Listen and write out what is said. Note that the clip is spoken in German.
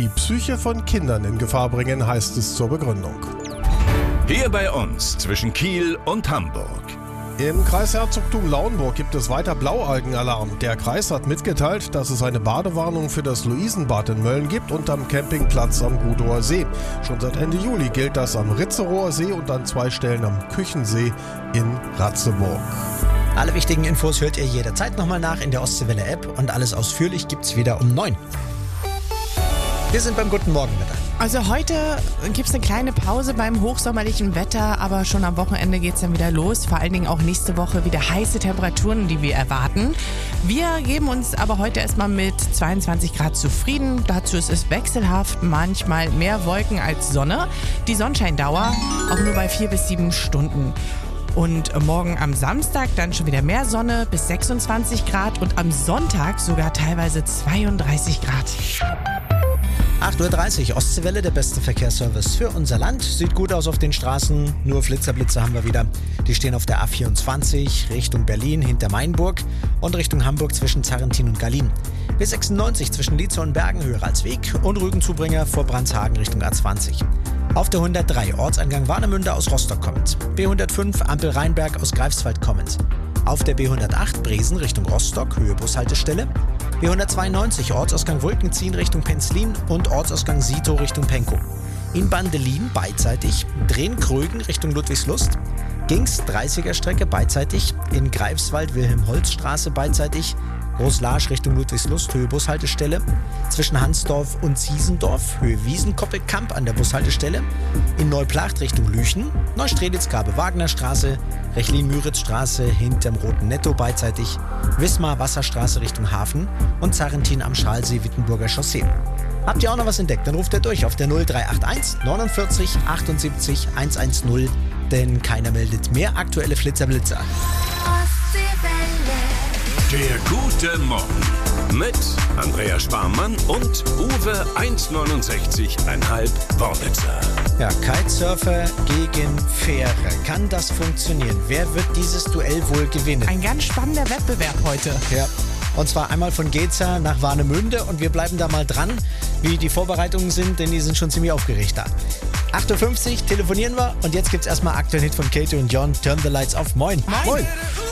die Psyche von Kindern in Gefahr bringen, heißt es zur Begründung. Hier bei uns zwischen Kiel und Hamburg. Im Kreisherzogtum Lauenburg gibt es weiter Blaualgenalarm. Der Kreis hat mitgeteilt, dass es eine Badewarnung für das Luisenbad in Mölln gibt und am Campingplatz am Gudower See. Schon seit Ende Juli gilt das am Ritzerower See und an 2 Stellen am Küchensee in Ratzeburg. Alle wichtigen Infos hört ihr jederzeit nochmal nach in der Ostseewelle-App und alles ausführlich gibt's wieder um 9. Wir sind beim Guten Morgen wieder. Also heute gibt es eine kleine Pause beim hochsommerlichen Wetter, aber schon am Wochenende geht es dann wieder los. Vor allen Dingen auch nächste Woche wieder heiße Temperaturen, die wir erwarten. Wir geben uns aber heute erstmal mit 22 Grad zufrieden. Dazu ist es wechselhaft, manchmal mehr Wolken als Sonne. Die Sonnenscheindauer auch nur bei 4 bis 7 Stunden. Und morgen am Samstag dann schon wieder mehr Sonne bis 26 Grad und am Sonntag sogar teilweise 32 Grad. 8.30 Uhr, Ostseewelle, der beste Verkehrsservice für unser Land. Sieht gut aus auf den Straßen, nur Flitzerblitze haben wir wieder. Die stehen auf der A24 Richtung Berlin hinter Mainburg und Richtung Hamburg zwischen Zarrentin und Gallien. B96 zwischen Lietzow und Bergen höher als Weg und Rügenzubringer vor Brandshagen Richtung A20. Auf der 103 Ortseingang Warnemünde aus Rostock kommend. B105 Ampel Rheinberg aus Greifswald kommend. Auf der B108 Bresen Richtung Rostock, Höhe Bushaltestelle. B192 Ortsausgang Wolkenziehen Richtung Penzlin und Ortsausgang Sito Richtung Penkow. In Bandelin beidseitig, Drehen-Krögen Richtung Ludwigslust. Gings 30er Strecke beidseitig, in Greifswald Wilhelm-Holz-Straße beidseitig. Großlarsch Richtung Ludwigslust, Höhe Bushaltestelle. Zwischen Hansdorf und Ziesendorf, Höhe Wiesenkoppelkamp an der Bushaltestelle. In Neuplacht Richtung Lüchen. Neustrelitz-Gabe-Wagner-Straße. Rechlin-Müritz-Straße hinterm Roten Netto beidseitig. Wismar-Wasserstraße Richtung Hafen. Und Zarrentin am Schalsee-Wittenburger Chaussee. Habt ihr auch noch was entdeckt? Dann ruft ihr durch auf der 0381 49 78 110. Denn keiner meldet mehr aktuelle Flitzerblitzer. Der gute Morgen mit Andrea Sparmann und Uwe 1,69,5 Worbitzer. Ja, Kitesurfer gegen Fähre. Kann das funktionieren? Wer wird dieses Duell wohl gewinnen? Ein ganz spannender Wettbewerb heute. Ja. Und zwar einmal von Geza nach Warnemünde und wir bleiben da mal dran, wie die Vorbereitungen sind, denn die sind schon ziemlich aufgeregt da. 8.50 Uhr telefonieren wir und jetzt gibt's erstmal aktuellen Hit von Katy und John, Turn the Lights Off. Moin. Moin.